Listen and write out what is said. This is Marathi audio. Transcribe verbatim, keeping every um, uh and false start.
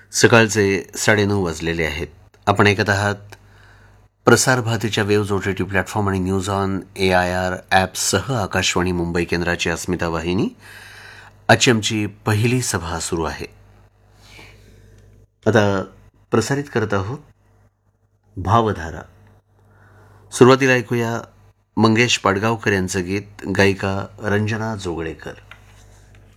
सकाळचे साडेनऊ वाजलेले आहेत. आपण ऐकत आहात प्रसार भारतीच्या waves O T T platform आणि news on A I R ॲपसह Akashvani Mumbai केंद्राची अस्मिता वाहिनी. आजची आमची पहिली सभा सुरू आहे. आता प्रसारित करत आहोत भावधारा. सुरुवातीला ऐकूया मंगेश पाडगावकर यांचं गीत, गायिका रंजना जोगळेकर.